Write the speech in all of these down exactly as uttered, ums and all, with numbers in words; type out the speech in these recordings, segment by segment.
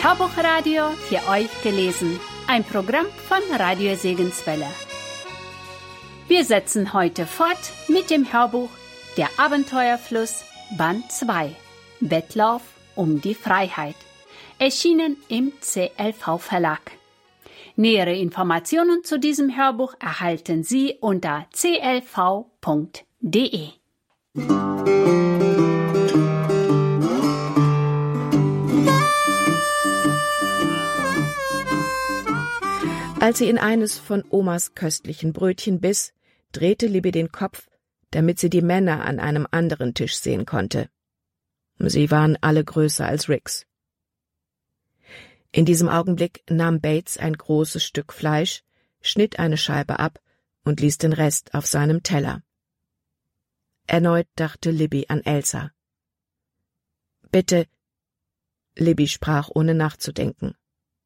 Hörbuchradio für euch gelesen. Ein Programm von Radio Segenswelle. Wir setzen heute fort mit dem Hörbuch Der Abenteuerfluss Band zwei. Wettlauf um die Freiheit. Erschienen im C L V Verlag. Nähere Informationen zu diesem Hörbuch erhalten Sie unter c l v punkt d e. Als sie in eines von Omas köstlichen Brötchen biss, drehte Libby den Kopf, damit sie die Männer an einem anderen Tisch sehen konnte. Sie waren alle größer als Rix. In diesem Augenblick nahm Bates ein großes Stück Fleisch, schnitt eine Scheibe ab und ließ den Rest auf seinem Teller. Erneut dachte Libby an Elsa. »Bitte«, Libby sprach ohne nachzudenken.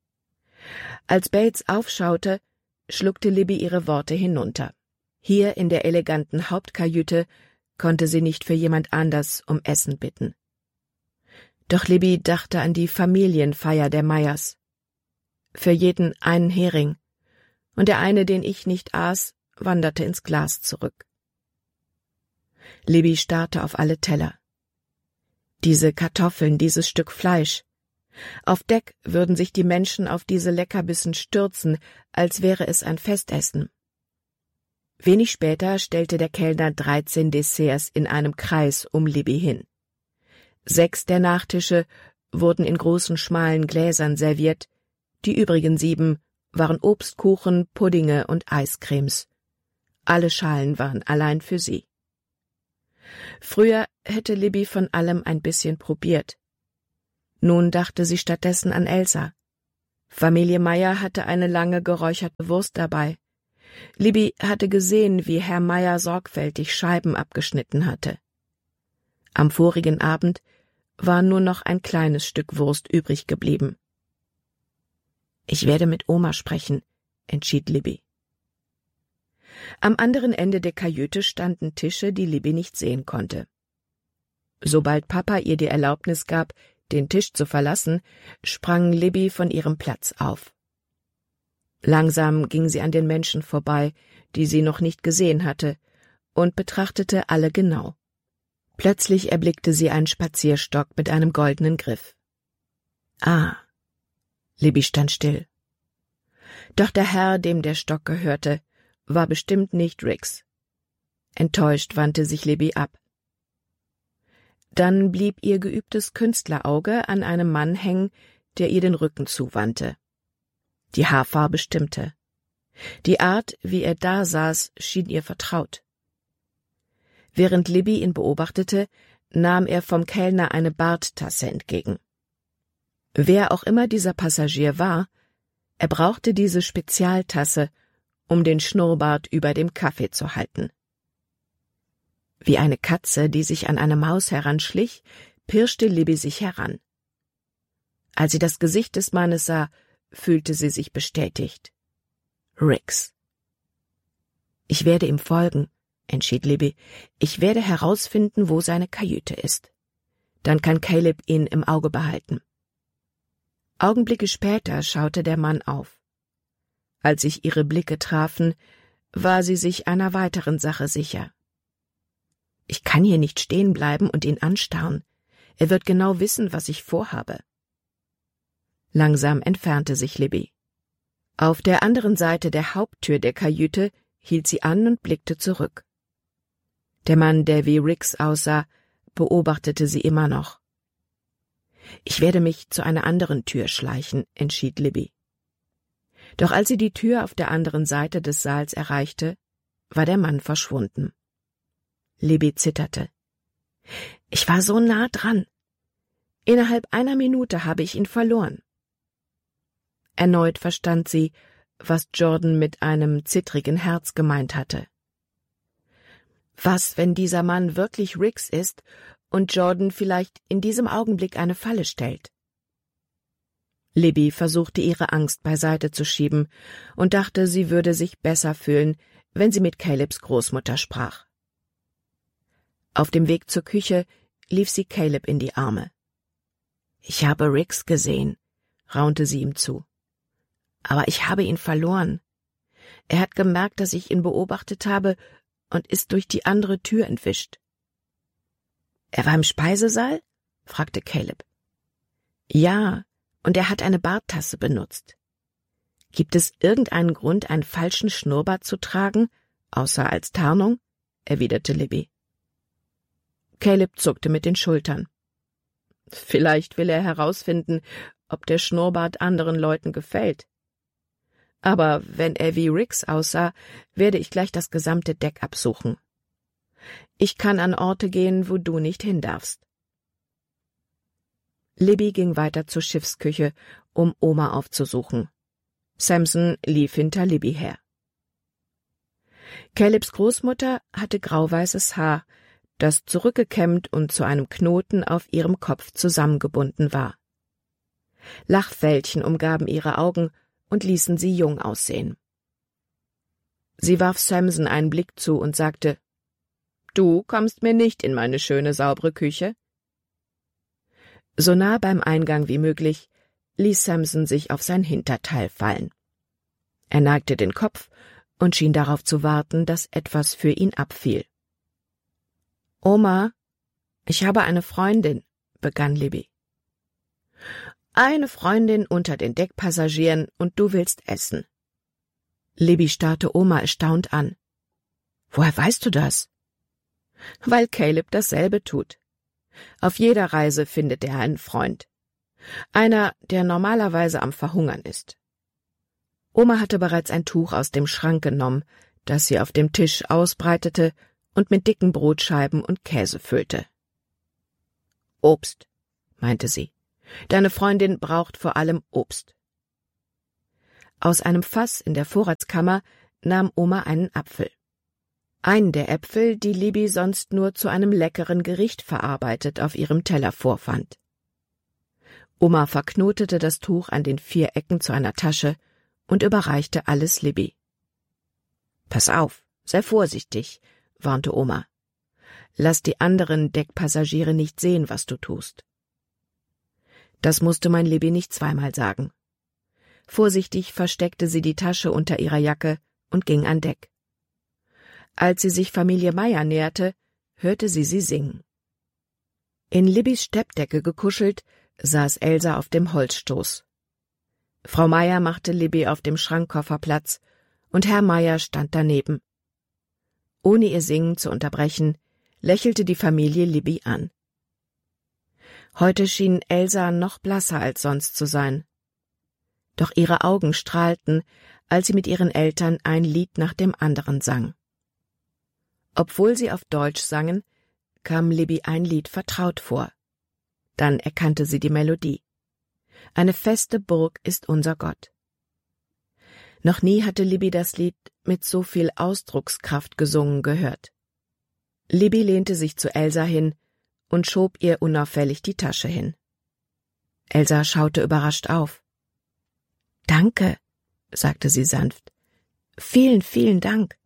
Als Bates aufschaute, schluckte Libby ihre Worte hinunter. Hier in der eleganten Hauptkajüte konnte sie nicht für jemand anders um Essen bitten. Doch Libby dachte an die Familienfeier der Meyers. Für jeden einen Hering, und der eine, den ich nicht aß, wanderte ins Glas zurück. Libby starrte auf alle Teller. Diese Kartoffeln, dieses Stück Fleisch. Auf Deck würden sich die Menschen auf diese Leckerbissen stürzen, als wäre es ein Festessen. Wenig später stellte der Kellner dreizehn Desserts in einem Kreis um Libby hin. Sechs der Nachtische wurden in großen schmalen Gläsern serviert, die übrigen sieben waren Obstkuchen, Puddinge und Eiscremes. Alle Schalen waren allein für sie. Früher hätte Libby von allem ein bisschen probiert. Nun dachte sie stattdessen an Elsa. Familie Meyer hatte eine lange geräucherte Wurst dabei. Libby hatte gesehen, wie Herr Meyer sorgfältig Scheiben abgeschnitten hatte. Am vorigen Abend war nur noch ein kleines Stück Wurst übrig geblieben. »Ich werde mit Oma sprechen«, entschied Libby. Am anderen Ende der Kajüte standen Tische, die Libby nicht sehen konnte. Sobald Papa ihr die Erlaubnis gab, den Tisch zu verlassen, sprang Libby von ihrem Platz auf. Langsam ging sie an den Menschen vorbei, die sie noch nicht gesehen hatte, und betrachtete alle genau. Plötzlich erblickte sie einen Spazierstock mit einem goldenen Griff. Ah, Libby stand still. Doch der Herr, dem der Stock gehörte, war bestimmt nicht Rix. Enttäuscht wandte sich Libby ab. Dann blieb ihr geübtes Künstlerauge an einem Mann hängen, der ihr den Rücken zuwandte. Die Haarfarbe stimmte. Die Art, wie er dasaß, schien ihr vertraut. Während Libby ihn beobachtete, nahm er vom Kellner eine Barttasse entgegen. Wer auch immer dieser Passagier war, er brauchte diese Spezialtasse, um den Schnurrbart über dem Kaffee zu halten. Wie eine Katze, die sich an eine Maus heranschlich, pirschte Libby sich heran. Als sie das Gesicht des Mannes sah, fühlte sie sich bestätigt. Rix. »Ich werde ihm folgen«, entschied Libby. »Ich werde herausfinden, wo seine Kajüte ist. Dann kann Caleb ihn im Auge behalten.« Augenblicke später schaute der Mann auf. Als sich ihre Blicke trafen, war sie sich einer weiteren Sache sicher. »Ich kann hier nicht stehen bleiben und ihn anstarren. Er wird genau wissen, was ich vorhabe.« Langsam entfernte sich Libby. Auf der anderen Seite der Haupttür der Kajüte hielt sie an und blickte zurück. Der Mann, der wie Rix aussah, beobachtete sie immer noch. »Ich werde mich zu einer anderen Tür schleichen«, entschied Libby. Doch als sie die Tür auf der anderen Seite des Saals erreichte, war der Mann verschwunden. Libby zitterte. »Ich war so nah dran. Innerhalb einer Minute habe ich ihn verloren.« Erneut verstand sie, was Jordan mit einem zittrigen Herz gemeint hatte. Was, wenn dieser Mann wirklich Rix ist und Jordan vielleicht in diesem Augenblick eine Falle stellt? Libby versuchte ihre Angst beiseite zu schieben und dachte, sie würde sich besser fühlen, wenn sie mit Calebs Großmutter sprach. Auf dem Weg zur Küche lief sie Caleb in die Arme. »Ich habe Rix gesehen«, raunte sie ihm zu. »Aber ich habe ihn verloren. Er hat gemerkt, dass ich ihn beobachtet habe und ist durch die andere Tür entwischt.« »Er war im Speisesaal?« fragte Caleb. »Ja, und er hat eine Barttasse benutzt.« »Gibt es irgendeinen Grund, einen falschen Schnurrbart zu tragen, außer als Tarnung?« erwiderte Libby. Caleb zuckte mit den Schultern. »Vielleicht will er herausfinden, ob der Schnurrbart anderen Leuten gefällt. Aber wenn er wie Riggs aussah, werde ich gleich das gesamte Deck absuchen. Ich kann an Orte gehen, wo du nicht hin darfst.« Libby ging weiter zur Schiffsküche, um Oma aufzusuchen. Samson lief hinter Libby her. Calebs Großmutter hatte grauweißes Haar, das zurückgekämmt und zu einem Knoten auf ihrem Kopf zusammengebunden war. Lachfältchen umgaben ihre Augen und ließen sie jung aussehen. Sie warf Samson einen Blick zu und sagte, »Du kommst mir nicht in meine schöne, saubere Küche?« So nah beim Eingang wie möglich ließ Samson sich auf sein Hinterteil fallen. Er neigte den Kopf und schien darauf zu warten, dass etwas für ihn abfiel. »Oma, ich habe eine Freundin«, begann Libby. »Eine Freundin unter den Deckpassagieren und du willst essen.« Libby starrte Oma erstaunt an. »Woher weißt du das?« »Weil Caleb dasselbe tut. Auf jeder Reise findet er einen Freund. Einer, der normalerweise am Verhungern ist.« Oma hatte bereits ein Tuch aus dem Schrank genommen, das sie auf dem Tisch ausbreitete und mit dicken Brotscheiben und Käse füllte. »Obst«, meinte sie. »Deine Freundin braucht vor allem Obst.« Aus einem Fass in der Vorratskammer nahm Oma einen Apfel. Einen der Äpfel, die Libby sonst nur zu einem leckeren Gericht verarbeitet auf ihrem Teller vorfand. Oma verknotete das Tuch an den vier Ecken zu einer Tasche und überreichte alles Libby. »Pass auf, sei vorsichtig«, warnte Oma. »Lass die anderen Deckpassagiere nicht sehen, was du tust.« Das musste mein Libby nicht zweimal sagen. Vorsichtig versteckte sie die Tasche unter ihrer Jacke und ging an Deck. Als sie sich Familie Meyer näherte, hörte sie sie singen. In Libbys Steppdecke gekuschelt, saß Elsa auf dem Holzstoß. Frau Meyer machte Libby auf dem Schrankkoffer Platz, und Herr Meyer stand daneben. Ohne ihr Singen zu unterbrechen, lächelte die Familie Libby an. Heute schien Elsa noch blasser als sonst zu sein. Doch ihre Augen strahlten, als sie mit ihren Eltern ein Lied nach dem anderen sang. Obwohl sie auf Deutsch sangen, kam Libby ein Lied vertraut vor. Dann erkannte sie die Melodie. »Eine feste Burg ist unser Gott.« Noch nie hatte Libby das Lied mit so viel Ausdruckskraft gesungen gehört. Libby lehnte sich zu Elsa hin und schob ihr unauffällig die Tasche hin. Elsa schaute überrascht auf. »Danke«, sagte sie sanft. »Vielen, vielen Dank.«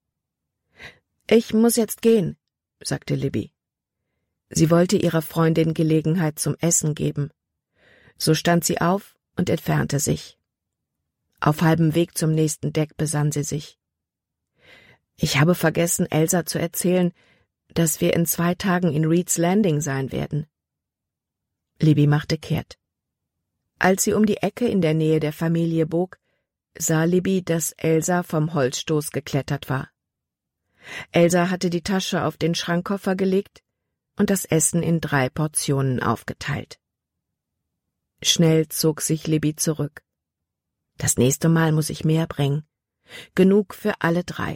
»Ich muss jetzt gehen«, sagte Libby. Sie wollte ihrer Freundin Gelegenheit zum Essen geben. So stand sie auf und entfernte sich. Auf halbem Weg zum nächsten Deck besann sie sich. »Ich habe vergessen, Elsa zu erzählen, dass wir in zwei Tagen in Reed's Landing sein werden.« Libby machte kehrt. Als sie um die Ecke in der Nähe der Familie bog, sah Libby, dass Elsa vom Holzstoß geklettert war. Elsa hatte die Tasche auf den Schrankkoffer gelegt und das Essen in drei Portionen aufgeteilt. Schnell zog sich Libby zurück. »Das nächste Mal muss ich mehr bringen. Genug für alle drei.«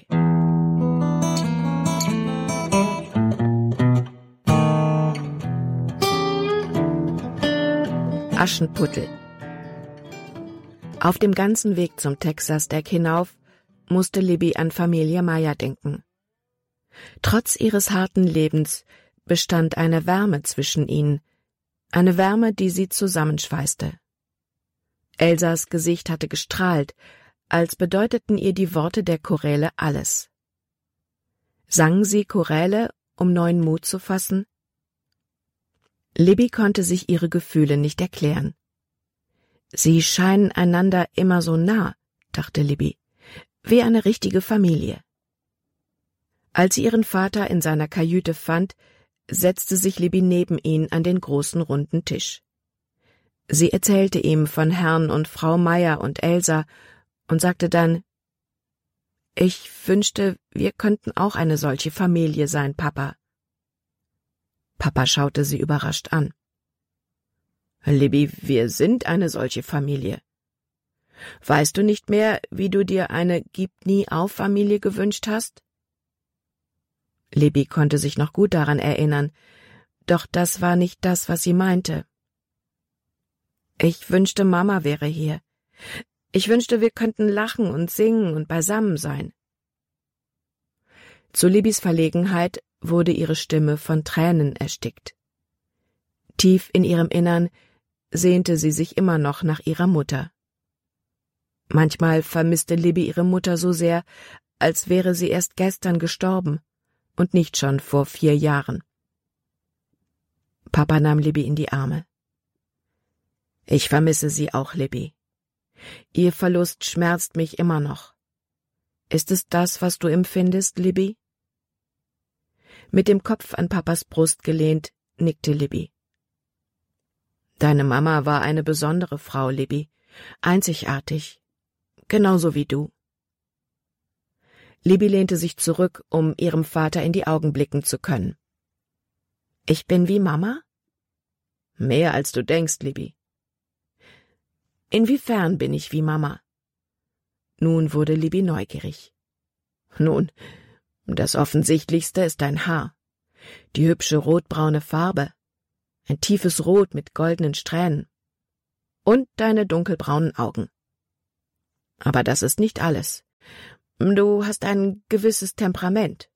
Aschenputtel. Auf dem ganzen Weg zum Texas-Deck hinauf musste Libby an Familie Meyer denken. Trotz ihres harten Lebens bestand eine Wärme zwischen ihnen, eine Wärme, die sie zusammenschweißte. Elsas Gesicht hatte gestrahlt, als bedeuteten ihr die Worte der Choräle alles. Sang sie Choräle, um neuen Mut zu fassen? Libby konnte sich ihre Gefühle nicht erklären. Sie scheinen einander immer so nah, dachte Libby, wie eine richtige Familie. Als sie ihren Vater in seiner Kajüte fand, setzte sich Libby neben ihn an den großen runden Tisch. Sie erzählte ihm von Herrn und Frau Meyer und Elsa und sagte dann: »Ich wünschte, wir könnten auch eine solche Familie sein, Papa.« Papa schaute sie überrascht an. »Libby, wir sind eine solche Familie. Weißt du nicht mehr, wie du dir eine Gib-nie-auf-Familie gewünscht hast?« Libby konnte sich noch gut daran erinnern, doch das war nicht das, was sie meinte. »Ich wünschte, Mama wäre hier. Ich wünschte, wir könnten lachen und singen und beisammen sein.« Zu Libbys Verlegenheit wurde ihre Stimme von Tränen erstickt. Tief in ihrem Innern sehnte sie sich immer noch nach ihrer Mutter. Manchmal vermisste Libby ihre Mutter so sehr, als wäre sie erst gestern gestorben und nicht schon vor vier Jahren. Papa nahm Libby in die Arme. »Ich vermisse sie auch, Libby. Ihr Verlust schmerzt mich immer noch. Ist es das, was du empfindest, Libby?« Mit dem Kopf an Papas Brust gelehnt, nickte Libby. »Deine Mama war eine besondere Frau, Libby, einzigartig, genauso wie du.« Libby lehnte sich zurück, um ihrem Vater in die Augen blicken zu können. »Ich bin wie Mama?« »Mehr als du denkst, Libby.« »Inwiefern bin ich wie Mama?« Nun wurde Libby neugierig. »Nun, das Offensichtlichste ist dein Haar, die hübsche rotbraune Farbe, ein tiefes Rot mit goldenen Strähnen und deine dunkelbraunen Augen. Aber das ist nicht alles. Du hast ein gewisses Temperament.«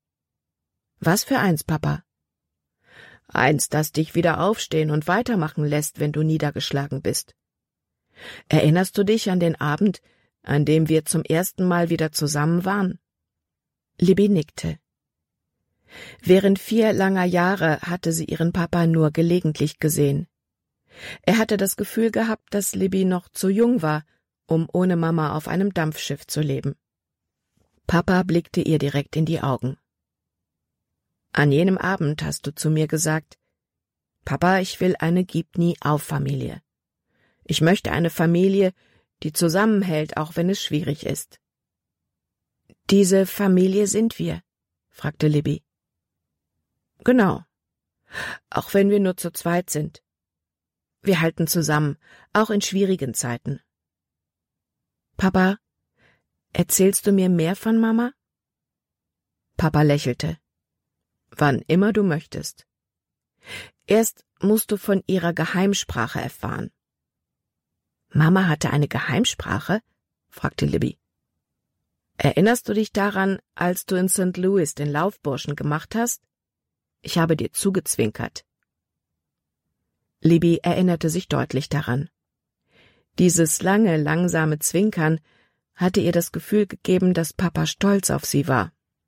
»Was für eins, Papa?« »Eins, das dich wieder aufstehen und weitermachen lässt, wenn du niedergeschlagen bist. Erinnerst du dich an den Abend, an dem wir zum ersten Mal wieder zusammen waren?« Libby nickte. Während vier langer Jahre hatte sie ihren Papa nur gelegentlich gesehen. Er hatte das Gefühl gehabt, dass Libby noch zu jung war, um ohne Mama auf einem Dampfschiff zu leben. Papa blickte ihr direkt in die Augen. »An jenem Abend hast du zu mir gesagt, Papa, ich will eine Gib-nie-auf-Familie. Ich möchte eine Familie, die zusammenhält, auch wenn es schwierig ist.« »Diese Familie sind wir?« fragte Libby. »Genau. Auch wenn wir nur zu zweit sind. Wir halten zusammen, auch in schwierigen Zeiten.« »Papa, erzählst du mir mehr von Mama?« Papa lächelte. »Wann immer du möchtest. Erst musst du von ihrer Geheimsprache erfahren.« »Mama hatte eine Geheimsprache?« fragte Libby. »Erinnerst du dich daran, als du in Sankt Louis den Laufburschen gemacht hast? Ich habe dir zugezwinkert.« Libby erinnerte sich deutlich daran. Dieses lange, langsame Zwinkern hatte ihr das Gefühl gegeben, dass Papa stolz auf sie war.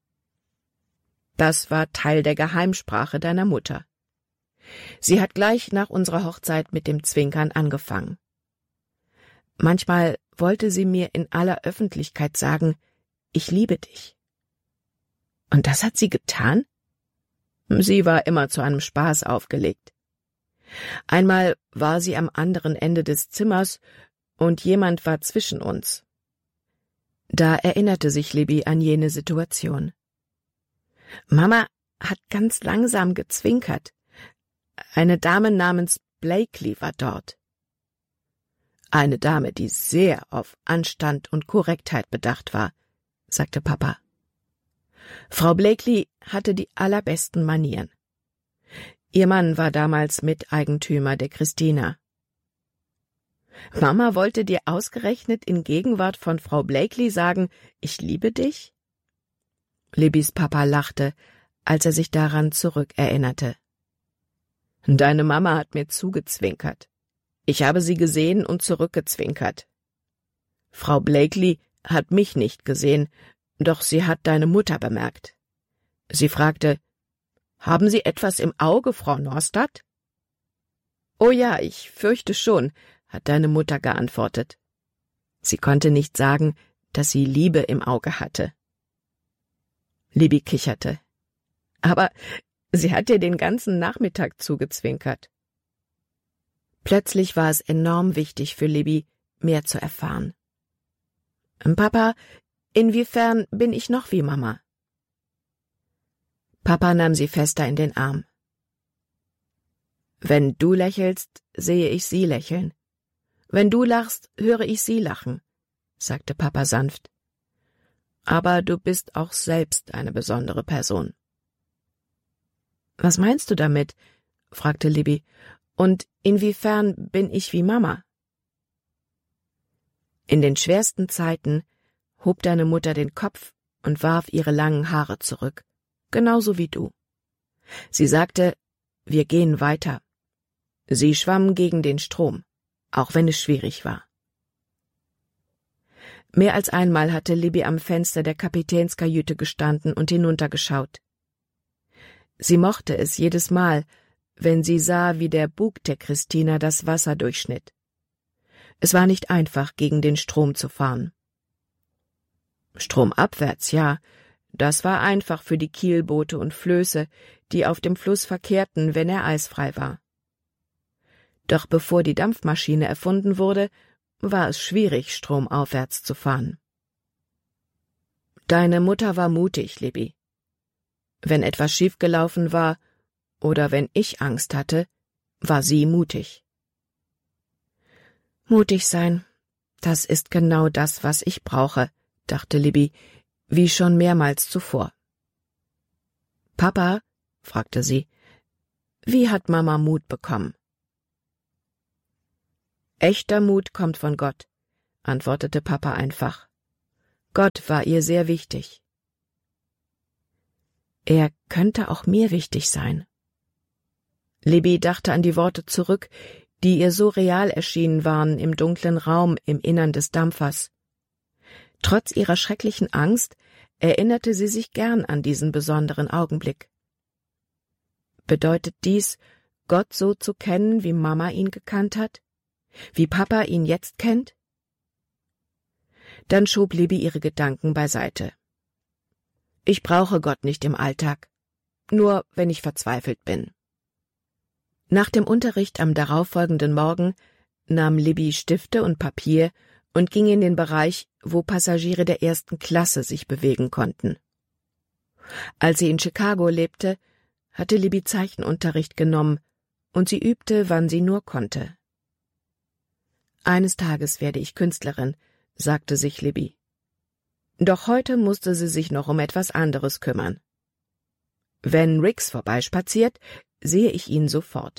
»Das war Teil der Geheimsprache deiner Mutter. Sie hat gleich nach unserer Hochzeit mit dem Zwinkern angefangen. Manchmal wollte sie mir in aller Öffentlichkeit sagen, ich liebe dich.« »Und das hat sie getan?« »Sie war immer zu einem Spaß aufgelegt. Einmal war sie am anderen Ende des Zimmers und jemand war zwischen uns.« Da erinnerte sich Libby an jene Situation. »Mama hat ganz langsam gezwinkert. Eine Dame namens Blakely war dort.« »Eine Dame, die sehr auf Anstand und Korrektheit bedacht war«, sagte Papa. »Frau Blakely hatte die allerbesten Manieren. Ihr Mann war damals Miteigentümer der Christina.« »Mama wollte dir ausgerechnet in Gegenwart von Frau Blakely sagen, ich liebe dich?« Libbys Papa lachte, als er sich daran zurückerinnerte. »Deine Mama hat mir zugezwinkert. Ich habe sie gesehen und zurückgezwinkert. Frau Blakely hat mich nicht gesehen, doch sie hat deine Mutter bemerkt. Sie fragte, »Haben Sie etwas im Auge, Frau Norstadt?« »Oh ja, ich fürchte schon. hat deine Mutter geantwortet. Sie konnte nicht sagen, dass sie Liebe im Auge hatte. Libby kicherte. Aber sie hat dir den ganzen Nachmittag zugezwinkert. Plötzlich war es enorm wichtig für Libby, mehr zu erfahren. Papa, inwiefern bin ich noch wie Mama? Papa nahm sie fester in den Arm. Wenn du lächelst, sehe ich sie lächeln. Wenn du lachst, höre ich sie lachen, sagte Papa sanft. Aber du bist auch selbst eine besondere Person. Was meinst du damit? Fragte Libby. Und inwiefern bin ich wie Mama? In den schwersten Zeiten hob deine Mutter den Kopf und warf ihre langen Haare zurück, genauso wie du. Sie sagte, wir gehen weiter. Sie schwamm gegen den Strom, auch wenn es schwierig war. Mehr als einmal hatte Libby am Fenster der Kapitänskajüte gestanden und hinuntergeschaut. Sie mochte es jedes Mal, wenn sie sah, wie der Bug der Christina das Wasser durchschnitt. Es war nicht einfach, gegen den Strom zu fahren. Stromabwärts, ja, das war einfach für die Kielboote und Flöße, die auf dem Fluss verkehrten, wenn er eisfrei war. Doch bevor die Dampfmaschine erfunden wurde, war es schwierig, stromaufwärts zu fahren. Deine Mutter war mutig, Libby. Wenn etwas schiefgelaufen war oder wenn ich Angst hatte, war sie mutig. Mutig sein, das ist genau das, was ich brauche, dachte Libby, wie schon mehrmals zuvor. Papa, fragte sie, wie hat Mama Mut bekommen? Echter Mut kommt von Gott, antwortete Papa einfach. Gott war ihr sehr wichtig. Er könnte auch mir wichtig sein. Libby dachte an die Worte zurück, die ihr so real erschienen waren im dunklen Raum im Innern des Dampfers. Trotz ihrer schrecklichen Angst erinnerte sie sich gern an diesen besonderen Augenblick. Bedeutet dies, Gott so zu kennen, wie Mama ihn gekannt hat? Wie Papa ihn jetzt kennt? Dann schob Libby ihre Gedanken beiseite. Ich brauche Gott nicht im Alltag, nur wenn ich verzweifelt bin. Nach dem Unterricht am darauffolgenden Morgen nahm Libby Stifte und Papier und ging in den Bereich, wo Passagiere der ersten Klasse sich bewegen konnten. Als sie in Chicago lebte, hatte Libby Zeichenunterricht genommen und sie übte, wann sie nur konnte. Eines Tages werde ich Künstlerin, sagte sich Libby. Doch heute musste sie sich noch um etwas anderes kümmern. Wenn Riggs vorbeispaziert, sehe ich ihn sofort.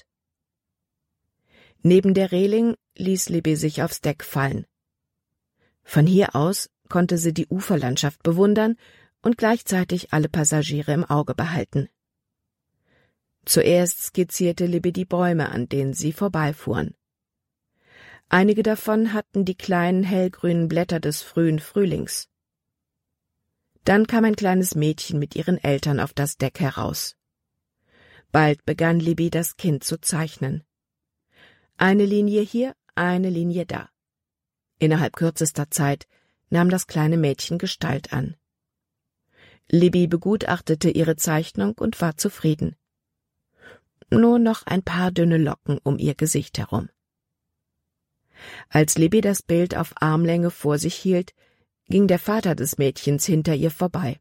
Neben der Reling ließ Libby sich aufs Deck fallen. Von hier aus konnte sie die Uferlandschaft bewundern und gleichzeitig alle Passagiere im Auge behalten. Zuerst skizzierte Libby die Bäume, an denen sie vorbeifuhren. Einige davon hatten die kleinen hellgrünen Blätter des frühen Frühlings. Dann kam ein kleines Mädchen mit ihren Eltern auf das Deck heraus. Bald begann Libby, das Kind zu zeichnen. Eine Linie hier, eine Linie da. Innerhalb kürzester Zeit nahm das kleine Mädchen Gestalt an. Libby begutachtete ihre Zeichnung und war zufrieden. Nur noch ein paar dünne Locken um ihr Gesicht herum. Als Libby das Bild auf Armlänge vor sich hielt, ging der Vater des Mädchens hinter ihr vorbei.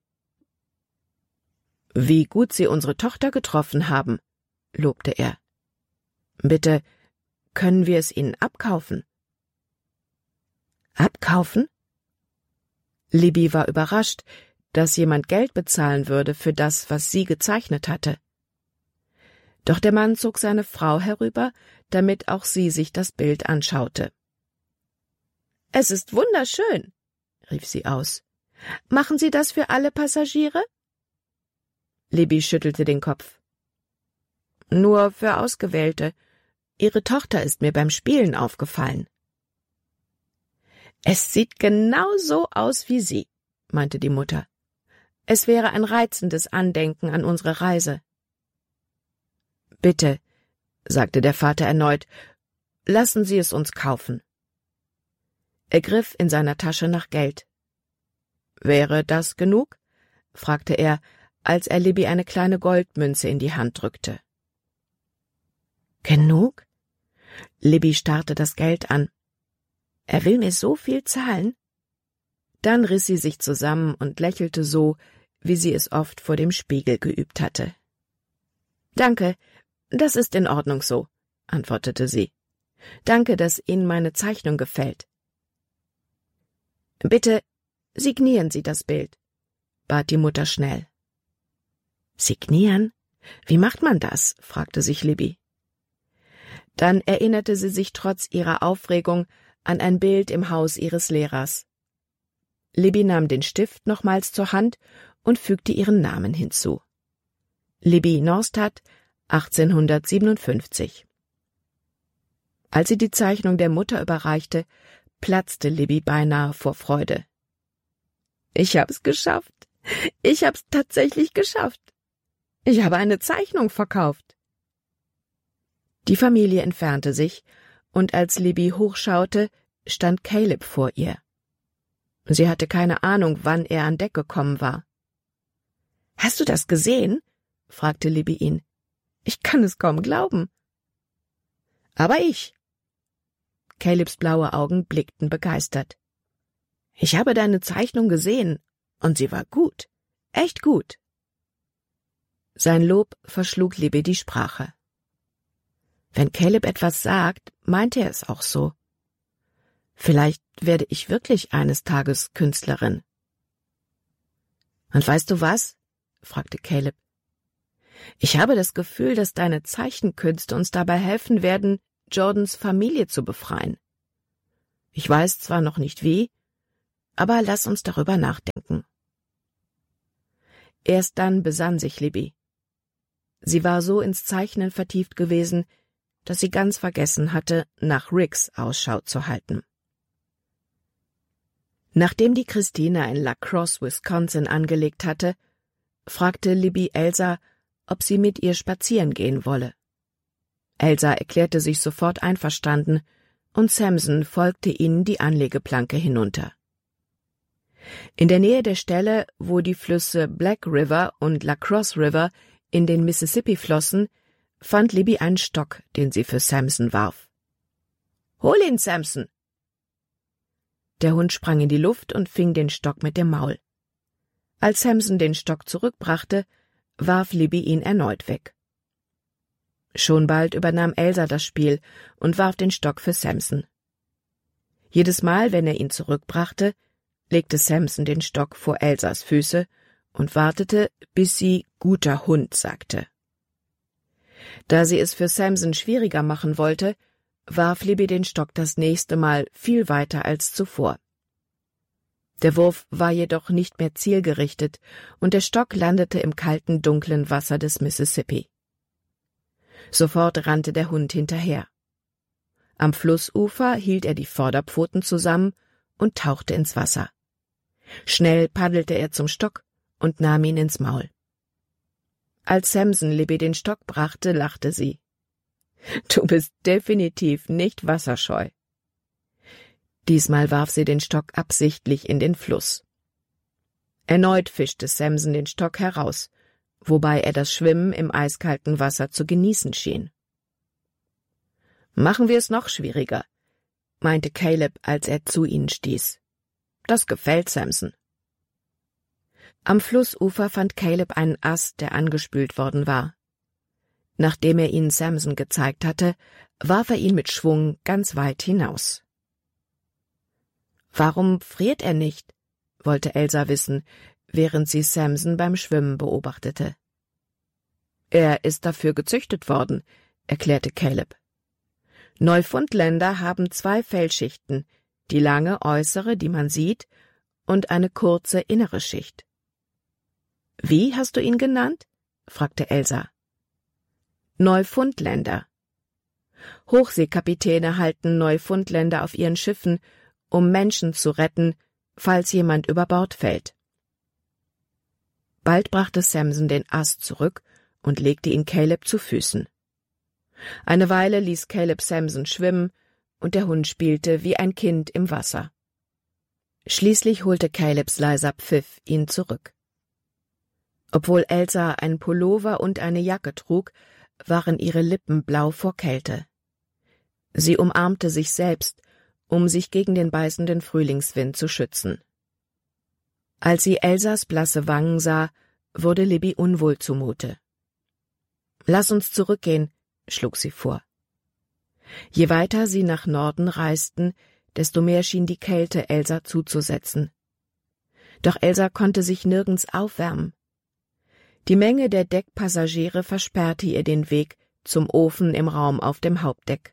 »Wie gut Sie unsere Tochter getroffen haben«, lobte er. »Bitte, können wir es Ihnen abkaufen?« »Abkaufen?« Libby war überrascht, dass jemand Geld bezahlen würde für das, was sie gezeichnet hatte. Doch der Mann zog seine Frau herüber, damit auch sie sich das Bild anschaute. »Es ist wunderschön«, rief sie aus. »Machen Sie das für alle Passagiere?« Libby schüttelte den Kopf. »Nur für Ausgewählte. Ihre Tochter ist mir beim Spielen aufgefallen.« »Es sieht genau so aus wie Sie«, meinte die Mutter. »Es wäre ein reizendes Andenken an unsere Reise.« »Bitte«, sagte der Vater erneut, Lassen Sie es uns kaufen.« Er griff in seiner Tasche nach Geld. »Wäre das genug?« fragte er, als er Libby eine kleine Goldmünze in die Hand drückte. »Genug?« Libby starrte das Geld an. »Er will mir so viel zahlen?« Dann riss sie sich zusammen und lächelte so, wie sie es oft vor dem Spiegel geübt hatte. »Danke, das ist in Ordnung so«, antwortete sie. »Danke, dass Ihnen meine Zeichnung gefällt.« »Bitte signieren Sie das Bild«, bat die Mutter schnell. »Signieren? Wie macht man das?« fragte sich Libby. Dann erinnerte sie sich trotz ihrer Aufregung an ein Bild im Haus ihres Lehrers. Libby nahm den Stift nochmals zur Hand und fügte ihren Namen hinzu. Libby Norstad, achtzehnhundertsiebenundfünfzig. Als sie die Zeichnung der Mutter überreichte, platzte Libby beinahe vor Freude. »Ich hab's geschafft! Ich hab's tatsächlich geschafft! Ich habe eine Zeichnung verkauft!« Die Familie entfernte sich, und als Libby hochschaute, stand Caleb vor ihr. Sie hatte keine Ahnung, wann er an Deck gekommen war. »Hast du das gesehen?« fragte Libby ihn. »Ich kann es kaum glauben.« »Aber ich.« Calebs blaue Augen blickten begeistert. »Ich habe deine Zeichnung gesehen, und sie war gut, echt gut.« Sein Lob verschlug Libby die Sprache. Wenn Caleb etwas sagt, meint er es auch so. Vielleicht werde ich wirklich eines Tages Künstlerin. »Und weißt du was?« fragte Caleb. »Ich habe das Gefühl, dass deine Zeichenkünste uns dabei helfen werden, Jordans Familie zu befreien. Ich weiß zwar noch nicht wie, aber lass uns darüber nachdenken.« Erst dann besann sich Libby. Sie war so ins Zeichnen vertieft gewesen, dass sie ganz vergessen hatte, nach Riggs Ausschau zu halten. Nachdem die Christina in La Crosse, Wisconsin, angelegt hatte, fragte Libby Elsa, ob sie mit ihr spazieren gehen wolle. Elsa erklärte sich sofort einverstanden, und Samson folgte ihnen die Anlegeplanke hinunter. In der Nähe der Stelle, wo die Flüsse Black River und La Crosse River in den Mississippi flossen, fand Libby einen Stock, den sie für Samson warf. »Hol ihn, Samson!« Der Hund sprang in die Luft und fing den Stock mit dem Maul. Als Samson den Stock zurückbrachte, warf Libby ihn erneut weg. Schon bald übernahm Elsa das Spiel und warf den Stock für Samson. Jedes Mal, wenn er ihn zurückbrachte, legte Samson den Stock vor Elsas Füße und wartete, bis sie »guter Hund« sagte. Da sie es für Samson schwieriger machen wollte, warf Libby den Stock das nächste Mal viel weiter als zuvor. Der Wurf war jedoch nicht mehr zielgerichtet, und der Stock landete im kalten, dunklen Wasser des Mississippi. Sofort rannte der Hund hinterher. Am Flussufer hielt er die Vorderpfoten zusammen und tauchte ins Wasser. Schnell paddelte er zum Stock und nahm ihn ins Maul. Als Samson Libby den Stock brachte, lachte sie. »Du bist definitiv nicht wasserscheu.« Diesmal warf sie den Stock absichtlich in den Fluss. Erneut fischte Samson den Stock heraus, wobei er das Schwimmen im eiskalten Wasser zu genießen schien. »Machen wir es noch schwieriger«, meinte Caleb, als er zu ihnen stieß. »Das gefällt Samson.« Am Flussufer fand Caleb einen Ast, der angespült worden war. Nachdem er ihn Samson gezeigt hatte, warf er ihn mit Schwung ganz weit hinaus. »Warum friert er nicht?« wollte Elsa wissen, während sie Samson beim Schwimmen beobachtete. »Er ist dafür gezüchtet worden«, erklärte Caleb. »Neufundländer haben zwei Fellschichten, die lange äußere, die man sieht, und eine kurze innere Schicht.« »Wie hast du ihn genannt?« fragte Elsa. »Neufundländer. Hochseekapitäne halten Neufundländer auf ihren Schiffen, um Menschen zu retten, falls jemand über Bord fällt.« Bald brachte Samson den Ast zurück und legte ihn Caleb zu Füßen. Eine Weile ließ Caleb Samson schwimmen, und der Hund spielte wie ein Kind im Wasser. Schließlich holte Calebs leiser Pfiff ihn zurück. Obwohl Elsa einen Pullover und eine Jacke trug, waren ihre Lippen blau vor Kälte. Sie umarmte sich selbst, um sich gegen den beißenden Frühlingswind zu schützen. Als sie Elsas blasse Wangen sah, wurde Libby unwohl zumute. »Lass uns zurückgehen«, schlug sie vor. Je weiter sie nach Norden reisten, desto mehr schien die Kälte Elsa zuzusetzen. Doch Elsa konnte sich nirgends aufwärmen. Die Menge der Deckpassagiere versperrte ihr den Weg zum Ofen im Raum auf dem Hauptdeck.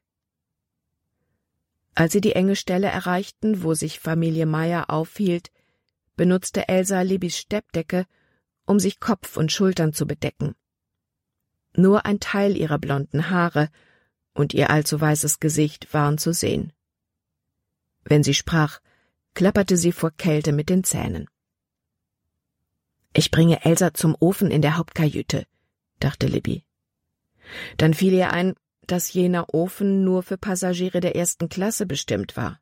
Als sie die enge Stelle erreichten, wo sich Familie Meyer aufhielt, benutzte Elsa Libbys Steppdecke, um sich Kopf und Schultern zu bedecken. Nur ein Teil ihrer blonden Haare und ihr allzu weißes Gesicht waren zu sehen. Wenn sie sprach, klapperte sie vor Kälte mit den Zähnen. »Ich bringe Elsa zum Ofen in der Hauptkajüte«, dachte Libby. Dann fiel ihr ein, dass jener Ofen nur für Passagiere der ersten Klasse bestimmt war.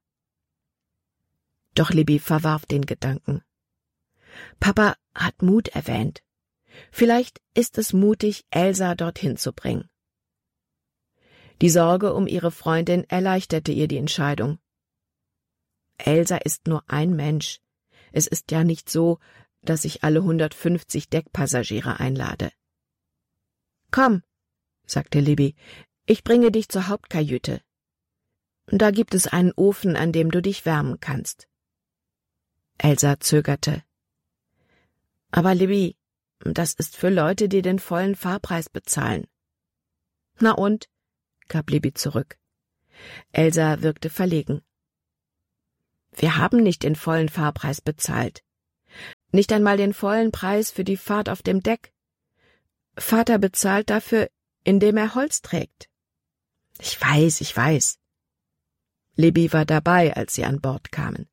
Doch Libby verwarf den Gedanken. Papa hat Mut erwähnt. Vielleicht ist es mutig, Elsa dorthin zu bringen. Die Sorge um ihre Freundin erleichterte ihr die Entscheidung. Elsa ist nur ein Mensch. Es ist ja nicht so, dass ich alle hundertfünfzig Deckpassagiere einlade. »Komm«, sagte Libby, »ich bringe dich zur Hauptkajüte. Da gibt es einen Ofen, an dem du dich wärmen kannst.« Elsa zögerte. »Aber Libby, das ist für Leute, die den vollen Fahrpreis bezahlen.« »Na und?«, gab Libby zurück. Elsa wirkte verlegen. »Wir haben nicht den vollen Fahrpreis bezahlt. Nicht einmal den vollen Preis für die Fahrt auf dem Deck. Vater bezahlt dafür, indem er Holz trägt.« »Ich weiß, ich weiß.« Libby war dabei, als sie an Bord kamen.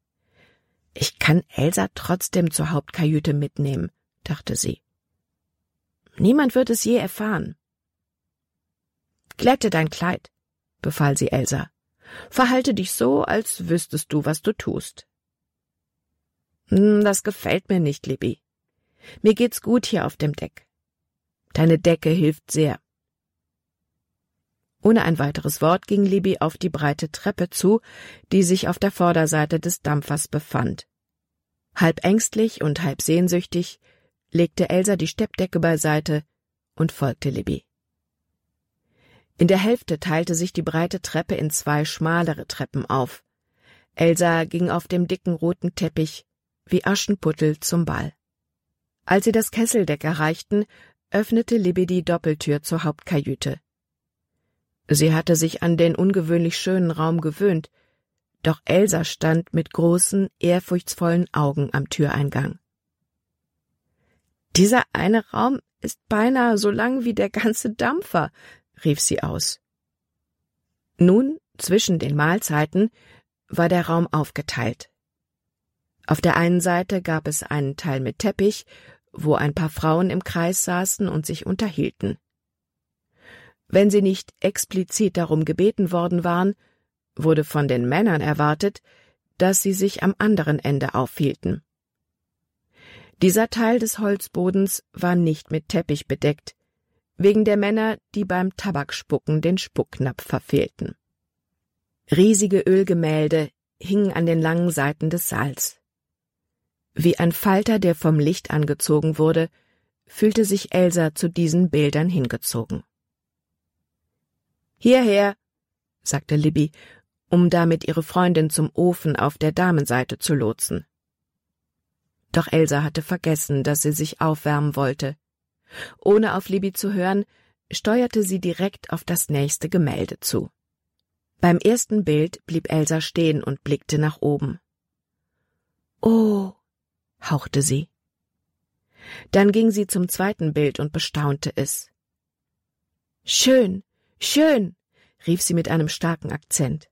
»Ich kann Elsa trotzdem zur Hauptkajüte mitnehmen«, dachte sie. »Niemand wird es je erfahren.« »Glätte dein Kleid«, befahl sie Elsa. »Verhalte dich so, als wüsstest du, was du tust.« »Das gefällt mir nicht, Libby. Mir geht's gut hier auf dem Deck. Deine Decke hilft sehr.« Ohne ein weiteres Wort ging Libby auf die breite Treppe zu, die sich auf der Vorderseite des Dampfers befand. Halb ängstlich und halb sehnsüchtig legte Elsa die Steppdecke beiseite und folgte Libby. In der Hälfte teilte sich die breite Treppe in zwei schmalere Treppen auf. Elsa ging auf dem dicken roten Teppich wie Aschenputtel zum Ball. Als sie das Kesseldeck erreichten, öffnete Libby die Doppeltür zur Hauptkajüte. Sie hatte sich an den ungewöhnlich schönen Raum gewöhnt, doch Elsa stand mit großen, ehrfurchtsvollen Augen am Türeingang. »Dieser eine Raum ist beinahe so lang wie der ganze Dampfer«, rief sie aus. Nun, zwischen den Mahlzeiten, war der Raum aufgeteilt. Auf der einen Seite gab es einen Teil mit Teppich, wo ein paar Frauen im Kreis saßen und sich unterhielten. Wenn sie nicht explizit darum gebeten worden waren, wurde von den Männern erwartet, dass sie sich am anderen Ende aufhielten. Dieser Teil des Holzbodens war nicht mit Teppich bedeckt, wegen der Männer, die beim Tabakspucken den Spucknapf verfehlten. Riesige Ölgemälde hingen an den langen Seiten des Saals. Wie ein Falter, der vom Licht angezogen wurde, fühlte sich Elsa zu diesen Bildern hingezogen. »Hierher«, sagte Libby, um damit ihre Freundin zum Ofen auf der Damenseite zu lotsen. Doch Elsa hatte vergessen, dass sie sich aufwärmen wollte. Ohne auf Libby zu hören, steuerte sie direkt auf das nächste Gemälde zu. Beim ersten Bild blieb Elsa stehen und blickte nach oben. »Oh«, hauchte sie. Dann ging sie zum zweiten Bild und bestaunte es. »Schön, schön«, rief sie mit einem starken Akzent.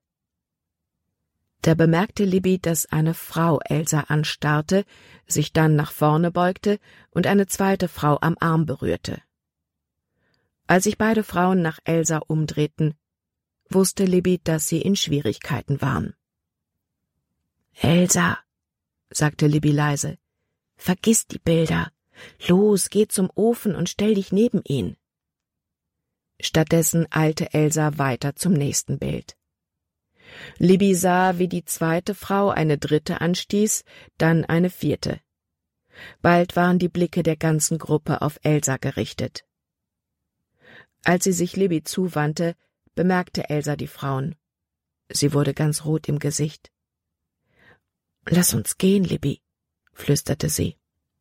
Da bemerkte Libby, dass eine Frau Elsa anstarrte, sich dann nach vorne beugte und eine zweite Frau am Arm berührte. Als sich beide Frauen nach Elsa umdrehten, wusste Libby, dass sie in Schwierigkeiten waren. »Elsa«, sagte Libby leise, »vergiss die Bilder. Los, geh zum Ofen und stell dich neben ihn.« Stattdessen eilte Elsa weiter zum nächsten Bild. Libby sah, wie die zweite Frau eine dritte anstieß, dann eine vierte. Bald waren die Blicke der ganzen Gruppe auf Elsa gerichtet. Als sie sich Libby zuwandte, bemerkte Elsa die Frauen. Sie wurde ganz rot im Gesicht. »Lass uns gehen, Libby«, flüsterte sie.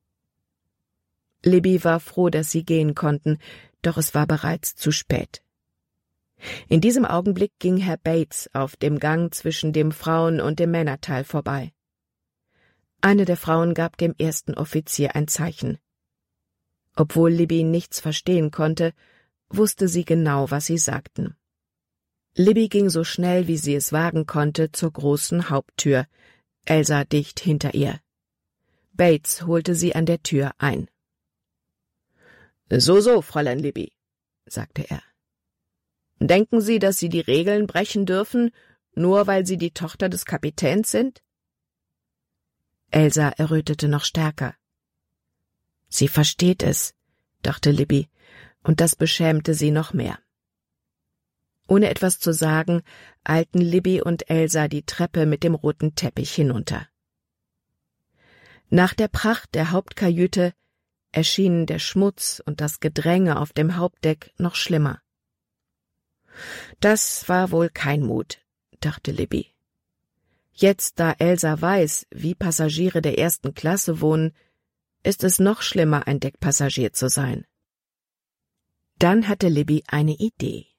Libby war froh, dass sie gehen konnten, doch es war bereits zu spät. In diesem Augenblick ging Herr Bates auf dem Gang zwischen dem Frauen- und dem Männerteil vorbei. Eine der Frauen gab dem ersten Offizier ein Zeichen. Obwohl Libby nichts verstehen konnte, wusste sie genau, was sie sagten. Libby ging so schnell, wie sie es wagen konnte, zur großen Haupttür, Elsa dicht hinter ihr. Bates holte sie an der Tür ein. »So, so, Fräulein Libby«, sagte er. »Denken Sie, dass Sie die Regeln brechen dürfen, nur weil Sie die Tochter des Kapitäns sind?« Elsa errötete noch stärker. »Sie versteht es«, dachte Libby, und das beschämte sie noch mehr. Ohne etwas zu sagen, eilten Libby und Elsa die Treppe mit dem roten Teppich hinunter. Nach der Pracht der Hauptkajüte erschienen der Schmutz und das Gedränge auf dem Hauptdeck noch schlimmer. Das war wohl kein Mut, dachte Libby. Jetzt, da Elsa weiß, wie Passagiere der ersten Klasse wohnen, ist es noch schlimmer, ein Deckpassagier zu sein. Dann hatte Libby eine Idee.